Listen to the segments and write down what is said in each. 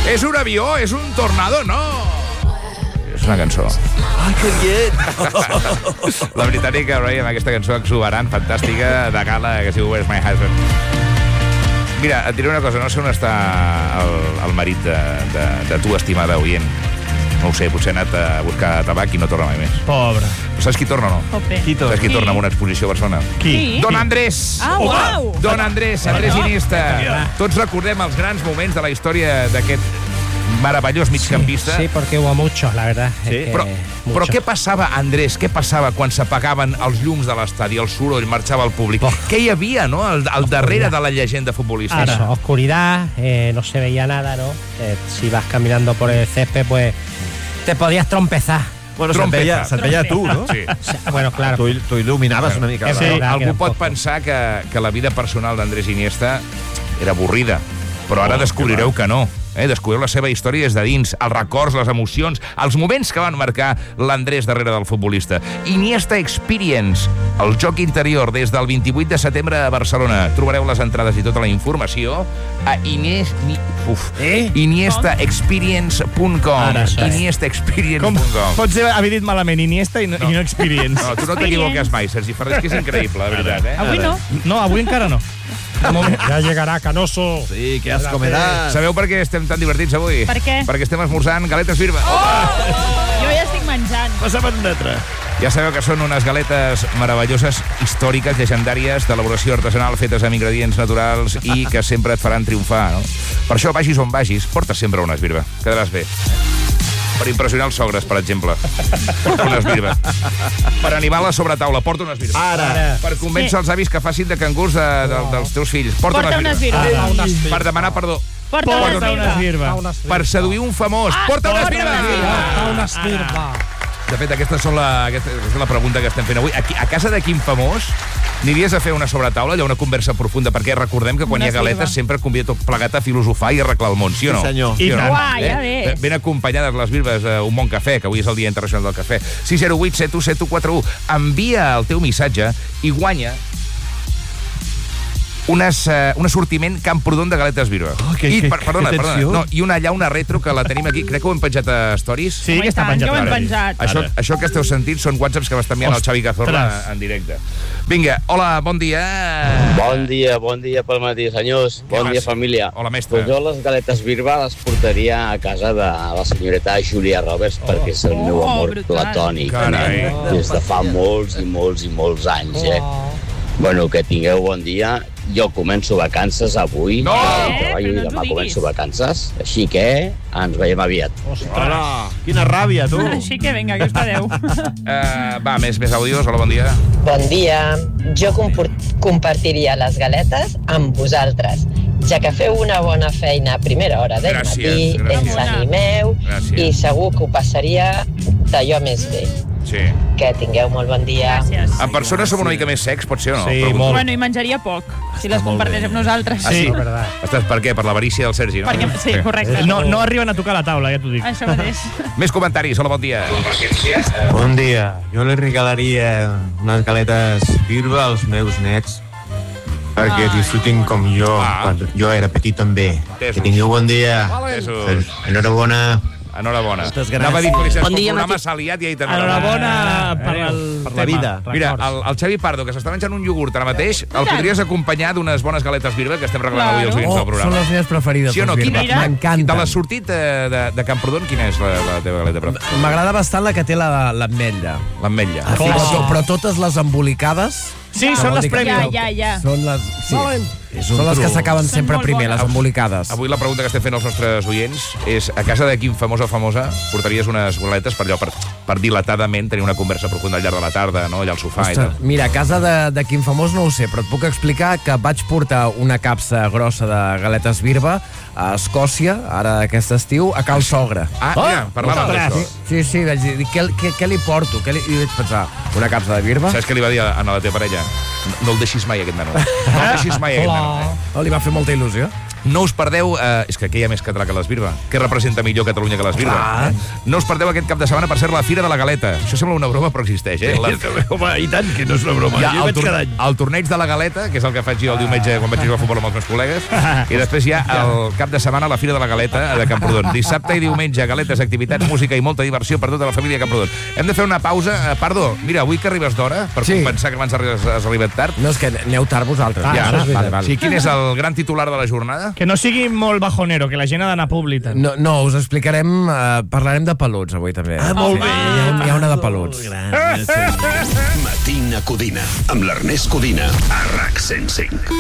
És un avió, és un tornado, no. És una cançó. Ai, que llet! La britànica Ray amb aquesta cançó exuberant, fantàstica, de gala, que es diu Where's My Husband. Mira, et diré una cosa, no sé on està el marit de tu, estimada oient. No ho sé, potser ha anat a buscar tabac i no torna mai més. Pobre. Saps qui torna o no? Ope. Qui torna? Saps qui torna amb una exposició a Barcelona? Qui? Don Andrés! Ah, uau! Don Andrés Iniesta. Tots recordem els grans moments de la història d'aquest meravellós migcampista. Sí, porque hubo muchos, la verdad. Sí. Però què passava, Andrés, què passava quan s'apagaven els llums de l'estadi, el soroll, marxava el públic? Què hi havia, no?, al darrere de la llegenda futbolista? Eso, oscuridad, no se veía nada, ¿no? Si vas caminando por el césped, pues te podías trompezar. Bueno, se't veia tu, no? Sí. Bueno, claro. Tu il·luminaves una mica. Sí. Sí. Algú pot pensar que la vida personal d'Andrés Iniesta era avorrida, però ara descobrireu que no. Descobriu la seva història des de dins, els records, les emocions, els moments que van marcar l'Andrés darrere del futbolista. Iniesta Experience, el joc interior des del 28 de setembre a Barcelona. Trobareu les entrades i tota la informació a iniestaexperience.com. iniestaexperience.com. Pots haver dit malament Iniesta i no Experience. No, tu no t'equivoques mai, Sergi Ferrer, que és increïble, la veritat. Avui no. No, avui encara no. Ya llegará Canoso. Sí, que asco me das. Sabeu per què estem tan divertits avui? Per què? Perquè estem esmorzant galetes Birba. Jo ja estic menjant. Passaven d'altre. Ja sabeu que són unes galetes meravelloses, històriques, llegendàries, d'elaboració artesanal, fetes amb ingredients naturals i que sempre et faran triomfar, no? Per això, vagis on vagis, porta sempre una esbirba. Quedaràs bé. Per impressionar els sogres, per exemple. Porta una esbirba. Per animar la sobretaula, porta una esbirba. Ara. Per convèncer els avis que facin de cangurs dels teus fills, porta Porta una una esbirba. esbirba. Per demanar perdó. Porta una esbirba. Per seduir un famós, porta una esbirba. esbirba. De fet, aquesta és la pregunta que estem fent avui. A casa de quin famós aniries a fer una sobretaula, allò, una conversa profunda? Perquè recordem que quan hi ha galetes sempre convida tot plegat a filosofar i arreglar el món, sí o no? Sí, senyor. Sí o no? Uai, ja ves. Ben acompanyades les birves un bon cafè, que avui és el Dia Internacional del Cafè. 608 71 7141. Envia el teu missatge i guanya un assortiment Camprodon de galetes Birba. Perdona. No, i una llauna retro que la tenim aquí. Crec que ho hem penjat a Stories. Sí, que està penjat. Que ho hem penjat. Això que esteu sentint són whatsapps que m'està enviant el Xavi Cazorla en directe. Vinga, hola, bon dia. Bon dia pel matí, senyors. Bon dia, família. Hola, mestre. Pues jo les galetes Birba les portaria a casa de la senyoreta Julia Roberts perquè és el meu amor brutal. platònic. Carai. Des de fa molts i molts anys, Bueno, que tingueu bon dia. Jo començo vacances avui. No! Treballo i Però no demà t'ho diguis. començo vacances. Així que ens veiem aviat. Hola, quina ràbia, tu. Així que vinga, que us quedeu. Va, més àudios. Hola, bon dia. Bon dia. Jo compartiria les galetes amb vosaltres, ja que feu una bona feina a primera hora del matí, ens animeu i segur que ho passaria d'allò més bé. Sí. Que tingueu molt bon dia. Gràcies. En persona som una mica més secs, pot ser o no? Sí, Pregunto. molt. Bueno, i menjaria poc, si les comparteix amb nosaltres. Ah, sí? verdad. Estàs per què? Per l'avarícia del Sergi, no? Perquè, sí, correcte. No arriben a tocar la taula, ja t'ho dic. Això mateix. Més comentaris. Hola, bon dia. Bon dia. Jo li regalaria unes galetes Birba als meus nets perquè disfrutin com jo quan jo era petit també. Entesos. Que tingueu bon dia. Jesús. Enhorabona. Enhorabona. Moltes gràcies. Anava a dir felicitats Bon pel dia, programa, Mati. s'ha liat i ha dit Enhorabona per la vida. Mira, el Xavi Pardo, que s'està menjant un iogurt ara mateix, el podries acompanyar d'unes bones galetes Birba que estem regalant avui als oients del programa. Són les meves preferides, Sí o no? les Birba. Mira. M'encanten. De la sortit de Camprodon, quina és la teva galeta preferida? M'agrada bastant la que té l'ametlla. L'ametlla. Sí, però totes les embolicades... Sí, són les prèmies. Ja. Són les... Sí. Són les que s'acaben Són sempre molt primer, bones. les embolicades. Avui la pregunta que estem fent als nostres oients és a casa de quin famós o famosa portaries unes galetes per allò, per dilatadament tenir una conversa profunda al llarg de la tarda, no? Allà al sofà i tal. Ostres, mira, a casa de quin famós no ho sé, però et puc explicar que vaig portar una capsa grossa de galetes Birba a Escòcia, ara aquest estiu, a Cal Sogre. Mira, parlàvem d'això. Sí, vaig dir, què li porto? I vaig pensar, una capsa de Birba? Saps què li va dir a la teva parella? No el deixis mai, aquest nano. No el deixis mai, aquest nano. Oh, li va fer molta il·lusió. No us perdeu... és que què hi ha més català que l'Esbirba? Què representa millor Catalunya que l'Esbirba? No us perdeu aquest cap de setmana, per ser la Fira de la Galeta. Això sembla una broma, però existeix, eh? Home, i tant, que no és una broma. Hi ha el torneig de la Galeta, que és el que faig jo el diumenge quan vaig jugar a futbol amb els meus col·legues, i després hi ha el cap de setmana la Fira de la Galeta de Camprodon. Dissabte i diumenge, galetes, activitats, música i molta diversió per tota la família Camprodon. Hem de fer una pausa. Pardo, mira, avui que arribes d'hora, per compensar que abans has arribat tard. No, és que aneu tard vosaltres. Vale. Sí, quin és el gran titular de la jornada? Que no sigui molt bajonero, que la gent ha d'anar pública. No, us explicarem, parlarem de peluts avui també. Molt bé. Hi ha una de peluts. Matina Codina, amb l'Ernest Codina, a RAC 105.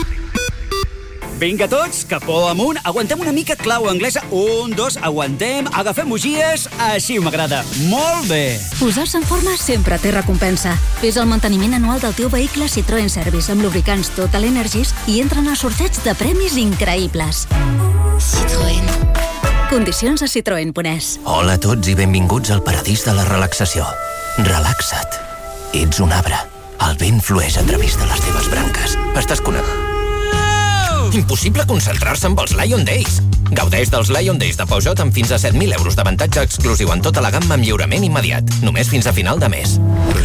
Vinga tots, capó amunt, aguantem una mica clau anglesa. 1, 2, aguantem, agafem bugies, així m'agrada. Molt bé. Posar-se en forma sempre té recompensa. Fes el manteniment anual del teu vehicle Citroën Service amb lubricants Total Energies i entren a sorteig de premis increïbles. Citroën. Condicions a citroen.es. Hola a tots i benvinguts al paradís de la relaxació. Relaxa't. Ets un arbre. El vent flueix a través de les teves branques. Estàs connectat. Impossible concentrar-se amb els Lion Days. Gaudeix dels Lion Days de Peugeot amb fins a 7.000 euros d'avantatge exclusiu en tota la gamma amb lliurament immediat. Només fins a final de mes.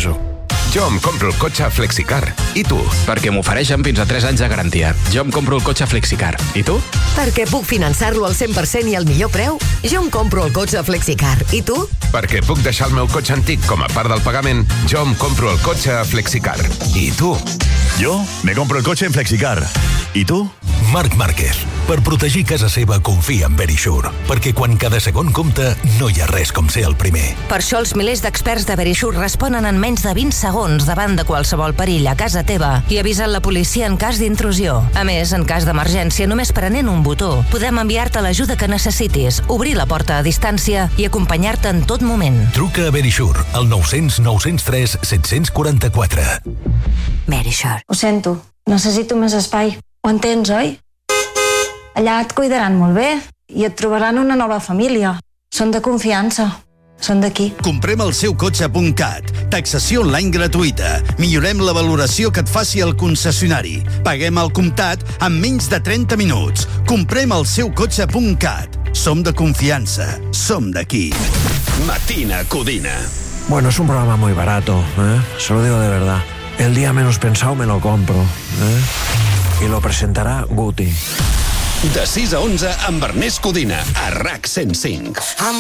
Jo em compro el cotxe Flexicar. I tu? Perquè m'ofereixen fins a 3 anys de garantia. Jo em compro el cotxe Flexicar. I tu? Perquè puc finançar-lo al 100% i al millor preu. Jo em compro el cotxe Flexicar. I tu? Perquè puc deixar el meu cotxe antic com a part del pagament. Jo em compro el cotxe Flexicar. I tu? Jo me compro el cotxe en Flexicar. I tu? Marc Márquez. Per protegir casa seva, confia en Verisure. Perquè quan cada segon compta, no hi ha res com ser el primer. Per això els milers d'experts de Verisure responen en menys de 20 segons davant de qualsevol perill a casa teva i avisen la policia en cas d'intrusió. A més, en cas d'emergència, només prenent un botó, podem enviar-te l'ajuda que necessitis, obrir la porta a distància i acompanyar-te en tot moment. Truca a Verisure al 900 903 744. Verisure. Ho sento, necessito més espai. Ho entens, oi? Allà et cuidaran molt bé i et trobaran una nova família. Són de confiança. Són d'aquí. Comprem el seu cotxe.cat. Taxació online gratuïta. Millorem la valoració que et faci el concessionari. Paguem al comptat en menys de 30 minuts. Comprem el seu cotxe.cat. Som de confiança. Som d'aquí. Matina Codina. Bueno, es un programa muy barato, se lo digo de verdad. El día menos pensado me lo compro, y lo presentará Guti. De 6 a 11 amb Ernest Codina, a RAC 105.